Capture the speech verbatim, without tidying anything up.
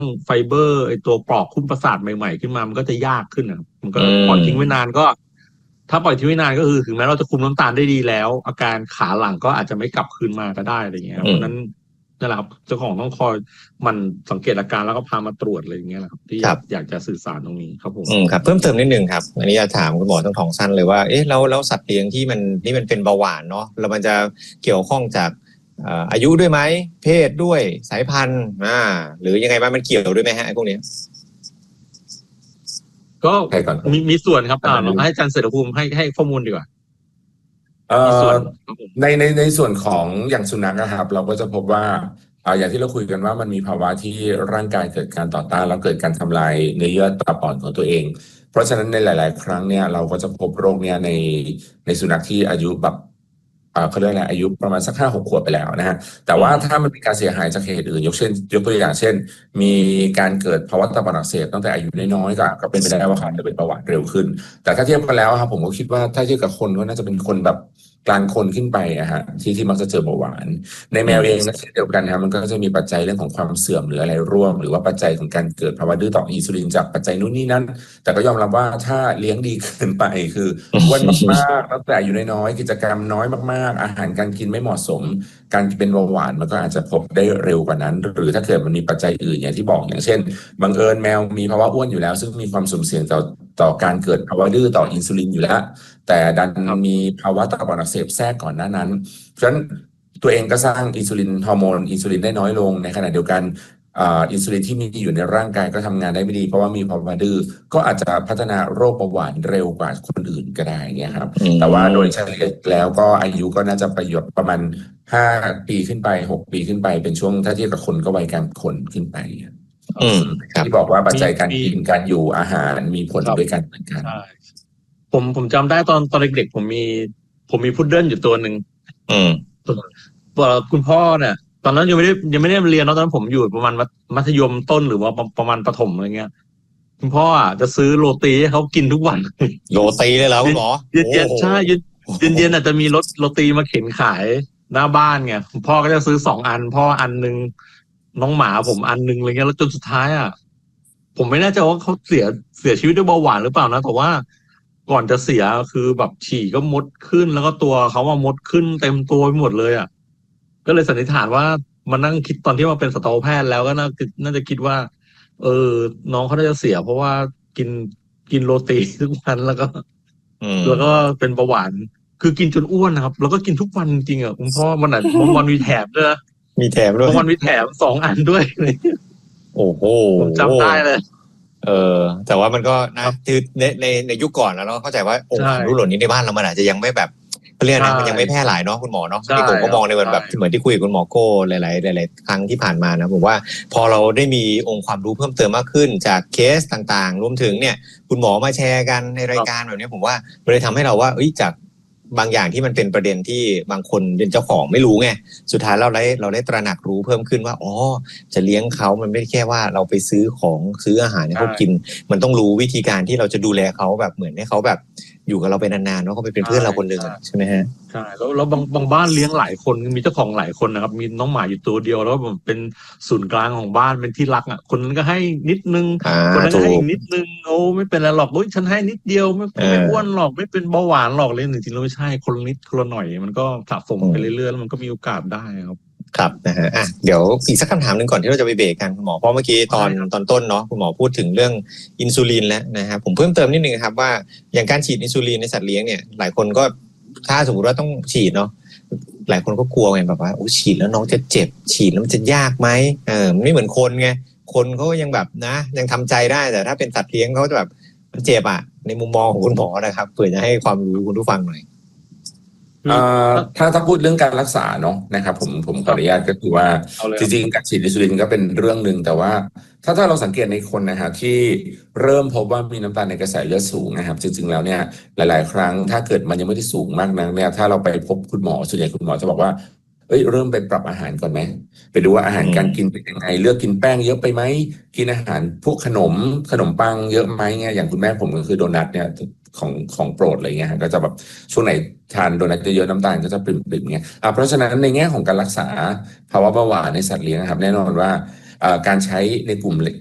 ไฟเบอร์ไอตัวปลอกคุ้มประสาทใหม่ๆขึ้นมามันก็จะยากขึ้นนะครับมันก็อืปล่อยมทิ้งไว้นานก็ถ้าปล่อยทิ้งไว้นานก็คือถึงแม้เราจะคุมน้ำตาลได้ดีแล้วอาการขาหลังก็อาจจะไม่กลับคืนมาก็ได้อะไรเงี้ยครับอืมเพราะฉะนั้นนั่นแหละครับเจ้าของต้องคอยหมันสังเกตอาการแล้วก็พามาตรวจอะไรอย่างเงี้ยแหละครับที่คอยารับกอยากจะสื่อสารตรงนี้ครับผมอืมครับเพิ่มเติมนิดนึงครับอันนี้จะถามคุณหมอทั้งทองสั้นเลยว่าเอ๊ะแล้วแล้วสัตว์เลี้ยงที่มันที่มันเป็นเบาหวานเนาะแล้วมันจะเกี่ยวข้องจากเอ่ออายุด้วยไหมเพศด้วยสายพันธุ์อ่าหรือยังไงบ้างมันเกี่ยวด้วยไหมฮะไอ้พวกนี้ก็ใครก่อนครับมีมีส่วนครับอันนั้นอ่าลองให้อาจารย์เสรีภูมิให้ให้ข้อมูลดีกว่าเอ่มีส่วอนครับผมในในในส่วนของอย่างสุนัขนะครับเราก็จะพบว่าอ่าอย่างที่เราคุยกันว่ามันมีภาวะที่ร่างกายเกิดการต่อต้านแล้วเกิดการทำลายเนื้อเยื่อตับอ่อนของตัวเองเพราะฉะนั้นในหลาย ๆ ครั้งเนี่ยเราก็จะพบโรคเนี่ยในในสุนัขที่อายุแบบอ่าเขาเรียกอะไรอายุประมาณสักห้าหกขวบไปแล้วนะฮะแต่ว่าถ้ามันมีการเสียหายจากเหตุอื่นยกเช่นยกตัวอย่างเช่นมีการเกิดภาวะตับอ่อนอักเสบตั้งแต่อายุน้อยๆก็ก็เป็นไปได้ว่าเขาจะเป็นเบาหวานเร็วขึ้นแต่ถ้าเทียบกันแล้วครับผมก็คิดว่าถ้าเทียบกับคนก็น่าจะเป็นคนแบบกลางคนขึ้นไปอะฮะที่ที่มักจะเจอเบาหวานในแมวเองนะเช่นเดียวกันครับมันก็จะมีปัจจัยเรื่องของความเสื่อมหรืออะไรร่วมหรือว่าปัจจัยของการเกิดภาวะดื้อต่ออินซูลินจากปัจจัยนู้นนี่นั่นแต่ก็ยอมรับว่าถ้าเลี้ยงดีเกินไปคืออ้วนมากๆตั้งแต่อายุน้อยๆกิจกรรมน้อยมากๆอาหารการกินไม่เหมาะสมการเป็นเบาหวานมันก็อาจจะพบได้เร็วกว่านั้น หรือถ้าเกิดมันมีปัจจัยอื่นอย่างที่บอกอย่างเช่นบังเอิญแมวมีภาวะอ้วนอยู่แล้วซึ่งมีความสุ่มเสี่ยงต่อต่อการเกิดภาวะดื้อต่ออินซูลินอยู่แล้วแต่ดันครับมีภาวะตับอ่อนอักเสบแทรกก่อนหน้านั้นเพราะฉะนั้นตัวเองก็สร้างอินซูลินฮอร์โมนอินซูลินได้น้อยลงในขณะเดียวกันอ่าอินซูลินที่มีอยู่ในร่างกายก็ทำงานได้ไม่ดีเพราะว่ามีภาวะดื้อก็อาจจะพัฒนาโรคเบาหวานเร็วกว่าคนอื่นก็ได้เงี้ยครับแต่ว่าโดยเฉลี่ยแล้วก็อายุก็น่าจะประโยชน์ประมาณห้าปีขึ้นไปหกปีขึ้นไปเป็นช่วงถ้าเทียบกับคนก็วัยกลางคนขึ้นไปอืมครับที่บอกว่าปัจมีจัยการมีกินการอยู่อาหารมีผลครับด้วยกันเหมือนกันใช่ผมผมจำได้ตอนตอนเด็กๆผมมีผมมีพุดเดิ้ลอยู่ตัวหนึ่งอืมเอ่อคุณพ่อเนี่ยตอนนั้นยังไม่ได้ยังไม่ได้เรียนเนาะตอนนั้นผมอยู่ประมาณมัธมัธยมต้นหรือว่าประประมาณประถมอะไรเงี้ยคุณพ่ออ่ะจะซื้อโรตีให้เขากินทุกวันโรตีเลยเหรอคุณหมอเย็นโอ้เย็นโหใช่เย็นเย็นเย็นอาจจะมีรถโรตีมาเข็นขายหน้าบ้านไงคุณพ่อก็จะซื้อสองอันพ่ออันหนึ่งน้องหมาผมอันหนึ่งอะไรเงี้ยแล้วจนสุดท้ายอ่ะผมไม่แน่ใจว่าเขาเสียเสียชีวิตด้วยเบาหวานหรือเปล่านะแต่ว่าก่อนจะเสียคือแบบฉี่ก็มดขึ้นแล้วก็ตัวเขาว่ามดขึ้นเต็มตัวไปหมดเลยอ่ะ ก็เลยสันนิษฐานว่ามานั่งคิดตอนที่มาเป็นสัตวแพทย์แล้วก็น่าน่าจะคิดว่า เออน้องเขาน่าจะเสียเพราะว่ากินกินโรตีทุกวันแล้วก็อืมแล้วก็เป็นเบาหวาน คือกินจนอ้วนนะครับ แล้วก็กินทุกวันจริงๆอ่ะคุณพ่อวันไหนบางวันมีแถมด้วยนะมีแถมด้วยบางวันมีแถมสองอันด้วยโอ้โหผมจำได้เลยเออแต่ว่ามันก็นะครับ คือในในในยุคก่อนแล้วเราเข้าใจว่าองค์ใช่ความรู้เหล่านี้ในบ้านเรามันอาจจะยังไม่แบบเขาเรียกนะใช่มันยังไม่แพร่หลายเนาะคุณหมอเนาะใช่ที่ผมก็มองในวันแบบใช่เหมือนที่คุยกับคุณหมอโก้หลายๆหลายๆครั้งที่ผ่านมานะผมว่าพอเราได้มีองค์ความรู้เพิ่มเติมมากขึ้นจากเคสต่างๆ รวมถึงเนี่ยคุณหมอมาแชร์กันในรายการแบบนี้ผมว่ามันเลยทำให้เราว่าเอ้ยจากบางอย่างที่มันเป็นประเด็นที่บางคนเป็นเจ้าของไม่รู้ไงสุดท้ายเราได้เราได้ตระหนักรู้เพิ่มขึ้นว่าอ๋อจะเลี้ยงเขามันไม่ได้แค่ว่าเราไปซื้อของซื้ออาหารให้เขากินมันต้องรู้วิธีการที่เราจะดูแลเขาแบบเหมือนให้เขาแบบอยู่กับเราไปนานๆเนาะเขาไปเป็นเพื่อนเราคนหนึ่งใช่ไหมฮะใช่แล้วแล้วบางบางบ้านเลี้ยงหลายคนมีเจ้าของหลายคนนะครับมีน้องหมาอยู่ตัวเดียวแล้วแบบเป็นศูนย์กลางของบ้านเป็นที่รักอ่ะคนนั้นก็ให้นิดนึงอ่าคนนั้นถูก็ให้กอีกนิดนึงโอ้ไม่เป็นไรหรอกโอ้ยฉันให้นิดเดียวไม่เออไม่อ้วนหรอกไม่เป็นเบาหวานหรอกเลยจริงๆแล้วไม่ใช่คนละนิดคนละหน่อยมันก็สะสมไปเรื่อยๆแล้วมันก็มีโอกาสได้ครับครับนะฮะอ่ะเดี๋ยวอีกสักคำถามหนึ่งก่อนที่เราจะไปเบรกกันคุณหมอเพราะเมื่อกี้ตอนได้ครับตอนต้นเนาะคุณหมอพูดถึงเรื่องอินซูลินแล้วนะฮะผมเพิ่มเติมนิดนึงครับว่าอย่างการฉีดอินซูลินในสัตว์เลี้ยงเนี่ยหลายคนก็ถ้าสมมติว่าต้องฉีดเนาะหลายคนก็กลัวไงแบบว่าโอ้ฉีดแล้วน้องจะเจ็บฉีดแล้วมันจะยากไหมเออมันไม่เหมือนคนไงคนเขาก็ยังแบบนะยังทำใจได้แต่ถ้าเป็นสัตว์เลี้ยงเขาจะแบบมันเจ็บอ่ะในมุมมองของคุณหมอนะครับเผื่อจะให้ความรู้คุณผู้ฟังหน่อยเอ่อถ้าถ้าพูดเรื่องการรักษาเนาะนะครับผมผมขออนุญาตก็คือว่าเอาเลยจริงๆการฉีดอินซูลินก็เป็นเรื่องหนึ่งแต่ว่าถ้าถ้าเราสังเกตในคนนะฮะที่เริ่มพบว่ามีน้ำตาลในกระแสเลือดสูงนะครับจริงๆแล้วเนี่ยหลายๆ ครั้งถ้าเกิดมันยังไม่ได้สูงมากนักเนี่ยถ้าเราไปพบคุณหมอส่วนใหญ่คุณหมอจะบอกว่าเอ้ยเริ่มไปปรับอาหารก่อนไหมไปดูว่าอาหารการกินเป็นยังไงเลือกกินแป้งเยอะไปไหมกินอาหารพวกขนมขนมปังเยอะไหมเงี้ยอย่างคุณแม่ผมก็คือโดนัทเนี่ยของของโปรดอะไรเงี้ยฮะก็จะแบบช่วงไหนทานโดนัทเยอะๆน้ำตาลก็จะปริ่มๆเงี้ยอ่ะเพราะฉะนั้นในแง่ของการรักษาภาวะเบาหวานในสัตว์เลี้ยงนะครับแน่นอนว่าเอ่อการใช้ในกลุ่ม